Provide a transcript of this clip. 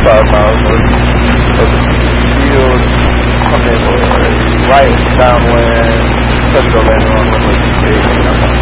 5 miles north of the field, coming right downwind, touch the land on runway 28.